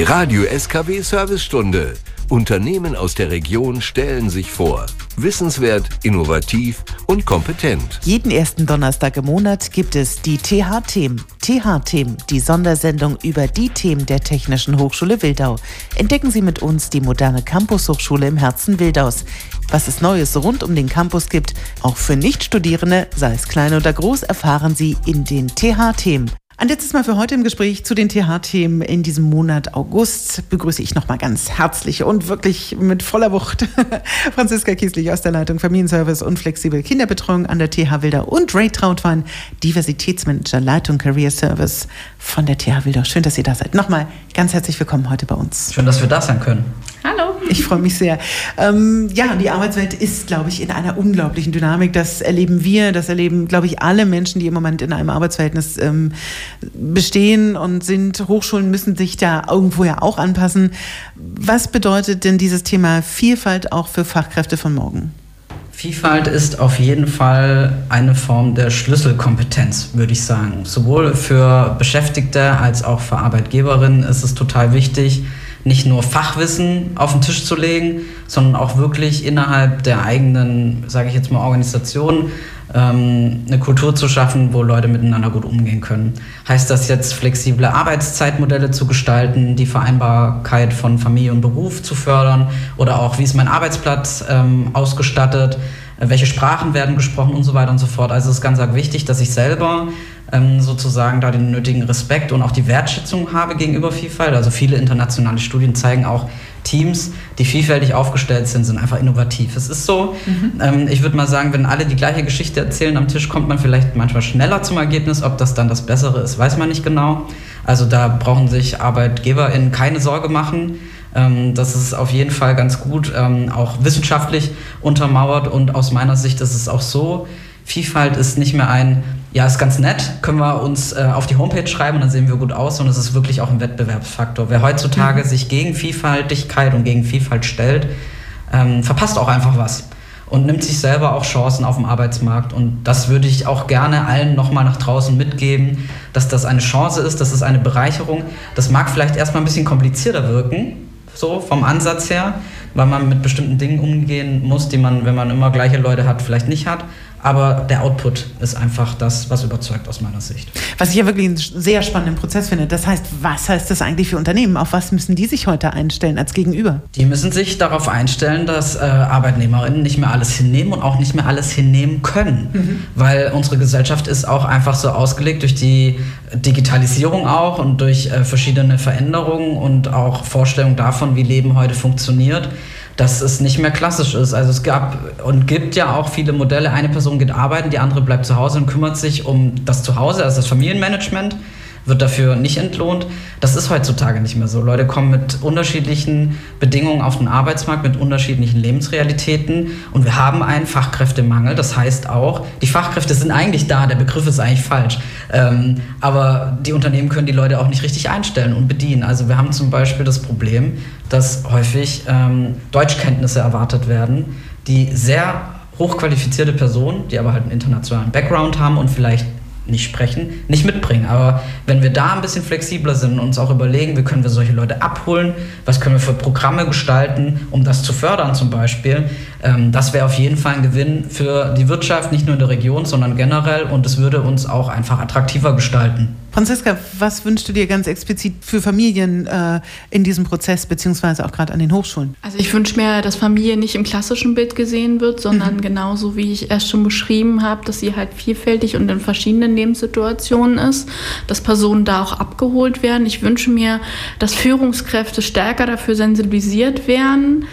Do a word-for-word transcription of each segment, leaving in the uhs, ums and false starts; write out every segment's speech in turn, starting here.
Die Radio S K W Servicestunde. Unternehmen aus der Region stellen sich vor. Wissenswert, innovativ und kompetent. Jeden ersten Donnerstag im Monat gibt es die T H-Themen. T H-Themen, die Sondersendung über die Themen der Technischen Hochschule Wildau. Entdecken Sie mit uns die moderne Campus-Hochschule im Herzen Wildaus. Was es Neues rund um den Campus gibt, auch für Nichtstudierende, sei es klein oder groß, erfahren Sie in den T H-Themen. Ein letztes Mal für heute im Gespräch zu den T H-Themen in diesem Monat August begrüße ich nochmal ganz herzlich und wirklich mit voller Wucht Franziska Kieslich aus der Leitung Familienservice und flexible Kinderbetreuung an der T H Wildau und Ray Trautwein, Diversitätsmanager Leitung Career Service von der T H Wildau. Schön, dass ihr da seid. Nochmal ganz herzlich willkommen heute bei uns. Schön, dass wir da sein können. Hallo. Ich freue mich sehr. Ähm, ja, die Arbeitswelt ist, glaube ich, in einer unglaublichen Dynamik. Das erleben wir, das erleben, glaube ich, alle Menschen, die im Moment in einem Arbeitsverhältnis ähm, bestehen und sind. Hochschulen müssen sich da irgendwo ja auch anpassen. Was bedeutet denn dieses Thema Vielfalt auch für Fachkräfte von morgen? Vielfalt ist auf jeden Fall eine Form der Schlüsselkompetenz, würde ich sagen. Sowohl für Beschäftigte als auch für Arbeitgeberinnen ist es total wichtig, nicht nur Fachwissen auf den Tisch zu legen, sondern auch wirklich innerhalb der eigenen, sage ich jetzt mal, Organisation ähm, eine Kultur zu schaffen, wo Leute miteinander gut umgehen können. Heißt das jetzt, flexible Arbeitszeitmodelle zu gestalten, die Vereinbarkeit von Familie und Beruf zu fördern oder auch, wie ist mein Arbeitsplatz ähm, ausgestattet, äh, welche Sprachen werden gesprochen und so weiter und so fort. Also es ist ganz arg wichtig, dass ich selber ähm, sozusagen da den nötigen Respekt und auch die Wertschätzung habe gegenüber Vielfalt. Also viele internationale Studien zeigen auch, Teams, die vielfältig aufgestellt sind, sind einfach innovativ. Es ist so, mhm. ähm, ich würde mal sagen, wenn alle die gleiche Geschichte erzählen am Tisch, kommt man vielleicht manchmal schneller zum Ergebnis. Ob das dann das Bessere ist, weiß man nicht genau. Also da brauchen sich ArbeitgeberInnen keine Sorge machen. Ähm, das ist auf jeden Fall ganz gut, ähm, auch wissenschaftlich untermauert. Und aus meiner Sicht ist es auch so, Vielfalt ist nicht mehr ein, ja, ist ganz nett, können wir uns äh, auf die Homepage schreiben und dann sehen wir gut aus, sondern es ist wirklich auch ein Wettbewerbsfaktor. Wer heutzutage mhm. sich gegen Vielfaltigkeit und gegen Vielfalt stellt, ähm, verpasst auch einfach was und nimmt sich selber auch Chancen auf dem Arbeitsmarkt. Und das würde ich auch gerne allen nochmal nach draußen mitgeben, dass das eine Chance ist, das ist eine Bereicherung. Das mag vielleicht erstmal ein bisschen komplizierter wirken, so vom Ansatz her, weil man mit bestimmten Dingen umgehen muss, die man, wenn man immer gleiche Leute hat, vielleicht nicht hat. Aber der Output ist einfach das, was überzeugt aus meiner Sicht. Was ich ja wirklich einen sehr spannenden Prozess finde. Das heißt, was heißt das eigentlich für Unternehmen? Auf was müssen die sich heute einstellen als Gegenüber? Die müssen sich darauf einstellen, dass äh, ArbeitnehmerInnen nicht mehr alles hinnehmen und auch nicht mehr alles hinnehmen können. Mhm. Weil unsere Gesellschaft ist auch einfach so ausgelegt durch die Digitalisierung auch und durch äh, verschiedene Veränderungen und auch Vorstellungen davon, wie Leben heute funktioniert, dass es nicht mehr klassisch ist. Also es gab und gibt ja auch viele Modelle. Eine Person geht arbeiten, die andere bleibt zu Hause und kümmert sich um das Zuhause, also das Familienmanagement, wird dafür nicht entlohnt. Das ist heutzutage nicht mehr so. Leute kommen mit unterschiedlichen Bedingungen auf den Arbeitsmarkt, mit unterschiedlichen Lebensrealitäten und wir haben einen Fachkräftemangel. Das heißt auch, die Fachkräfte sind eigentlich da, der Begriff ist eigentlich falsch. Ähm, aber die Unternehmen können die Leute auch nicht richtig einstellen und bedienen. Also wir haben zum Beispiel das Problem, dass häufig ähm, Deutschkenntnisse erwartet werden, die sehr hochqualifizierte Personen, die aber halt einen internationalen Background haben und vielleicht nicht sprechen, nicht mitbringen. Aber wenn wir da ein bisschen flexibler sind und uns auch überlegen, wie können wir solche Leute abholen, was können wir für Programme gestalten, um das zu fördern zum Beispiel, ähm, das wäre auf jeden Fall ein Gewinn für die Wirtschaft, nicht nur in der Region, sondern generell und es würde uns auch einfach attraktiver gestalten. Franziska, was wünschst du dir ganz explizit für Familien äh, in diesem Prozess, beziehungsweise auch gerade an den Hochschulen? Also ich wünsche mir, dass Familie nicht im klassischen Bild gesehen wird, sondern mhm. genauso wie ich erst schon beschrieben habe, dass sie halt vielfältig und in verschiedenen Lebenssituationen ist, dass Personen da auch abgeholt werden. Ich wünsche mir, dass Führungskräfte stärker dafür sensibilisiert werden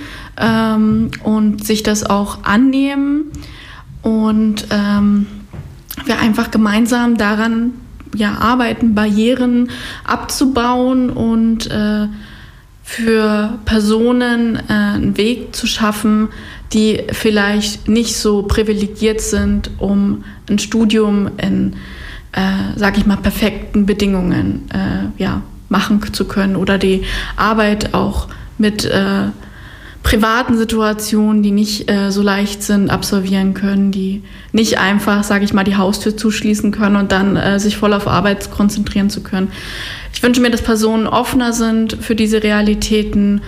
ähm, und sich das auch annehmen und ähm, wir einfach gemeinsam daran ja, arbeiten, Barrieren abzubauen und äh, für Personen äh, einen Weg zu schaffen, die vielleicht nicht so privilegiert sind, um ein Studium in, äh, sag ich mal, perfekten Bedingungen äh, ja, machen zu können oder die Arbeit auch mit äh, privaten Situationen, die nicht äh, so leicht sind, absolvieren können, die nicht einfach, sage ich mal, die Haustür zuschließen können und dann äh, sich voll auf Arbeit konzentrieren zu können. Ich ich wünsche mir, dass Personen offener sind für diese Realitäten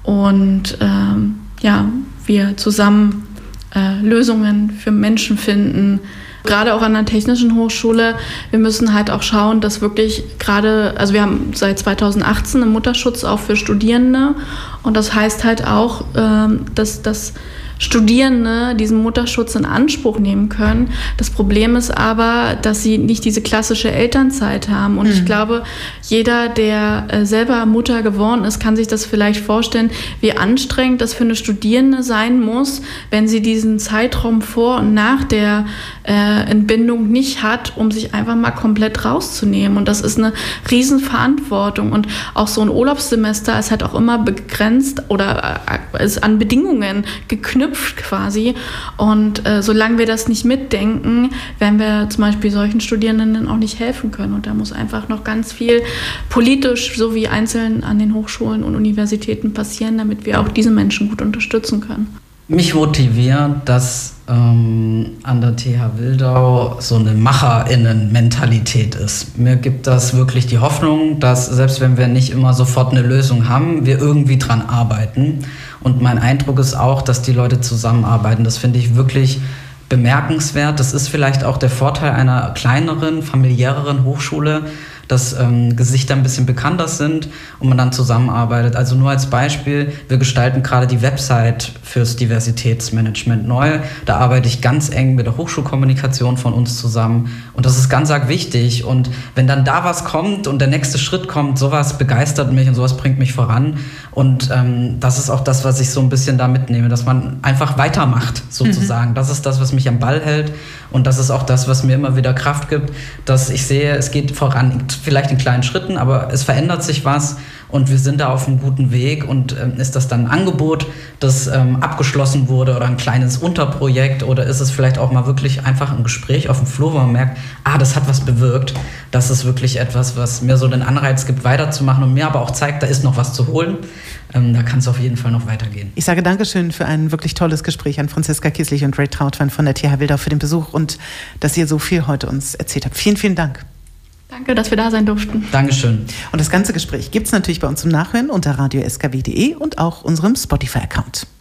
und ähm, ja, wir zusammen äh, Lösungen für Menschen finden. Gerade auch an der Technischen Hochschule, wir müssen halt auch schauen, dass wirklich gerade, also wir haben seit zweitausendachtzehn einen Mutterschutz auch für Studierende und das heißt halt auch, ähm, dass das Studierende diesen Mutterschutz in Anspruch nehmen können. Das Problem ist aber, dass sie nicht diese klassische Elternzeit haben. Und mhm. ich glaube, jeder, der äh, selber Mutter geworden ist, kann sich das vielleicht vorstellen, wie anstrengend das für eine Studierende sein muss, wenn sie diesen Zeitraum vor und nach der äh, Entbindung nicht hat, um sich einfach mal komplett rauszunehmen. Und das ist eine Riesenverantwortung. Und auch so ein Urlaubssemester ist halt auch immer begrenzt oder äh, ist an Bedingungen geknüpft quasi. Und äh, solange wir das nicht mitdenken, werden wir zum Beispiel solchen Studierenden auch nicht helfen können. Und da muss einfach noch ganz viel politisch sowie einzeln an den Hochschulen und Universitäten passieren, damit wir auch diese Menschen gut unterstützen können. Mich motiviert, dass ähm, an der T H Wildau so eine MacherInnen-Mentalität ist. Mir gibt das wirklich die Hoffnung, dass selbst wenn wir nicht immer sofort eine Lösung haben, wir irgendwie dran arbeiten. Und mein Eindruck ist auch, dass die Leute zusammenarbeiten. Das finde ich wirklich bemerkenswert. Das ist vielleicht auch der Vorteil einer kleineren, familiäreren Hochschule, dass ähm, Gesichter ein bisschen bekannter sind und man dann zusammenarbeitet. Also nur als Beispiel, wir gestalten gerade die Website fürs Diversitätsmanagement neu. Da arbeite ich ganz eng mit der Hochschulkommunikation von uns zusammen und das ist ganz arg wichtig. Und wenn dann da was kommt und der nächste Schritt kommt, sowas begeistert mich und sowas bringt mich voran. Und ähm, das ist auch das, was ich so ein bisschen da mitnehme, dass man einfach weitermacht sozusagen. Mhm. Das ist das, was mich am Ball hält und das ist auch das, was mir immer wieder Kraft gibt, dass ich sehe, es geht voran. Vielleicht in kleinen Schritten, aber es verändert sich was und wir sind da auf einem guten Weg. Und ähm, ist das dann ein Angebot, das ähm, abgeschlossen wurde oder ein kleines Unterprojekt oder ist es vielleicht auch mal wirklich einfach ein Gespräch auf dem Flur, wo man merkt, ah, das hat was bewirkt. Das ist wirklich etwas, was mir so den Anreiz gibt, weiterzumachen und mir aber auch zeigt, da ist noch was zu holen. Ähm, da kann es auf jeden Fall noch weitergehen. Ich sage Dankeschön für ein wirklich tolles Gespräch an Franziska Kisslich und Ray Trautmann von der T H Wildau für den Besuch und dass ihr so viel heute uns erzählt habt. Vielen, vielen Dank. Danke, dass wir da sein durften. Dankeschön. Und das ganze Gespräch gibt es natürlich bei uns zum Nachhören unter radio s k w punkt d e und auch unserem Spotify-Account.